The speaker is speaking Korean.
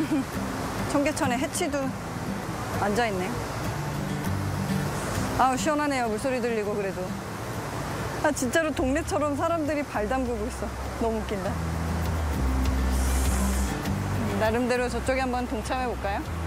청계천에 해치도 앉아있네. 아우, 시원하네요. 물소리 들리고 그래도. 아, 진짜로 동네처럼 사람들이 발 담그고 있어. 너무 웃긴다. 나름대로 저쪽에 한번 동참해 볼까요?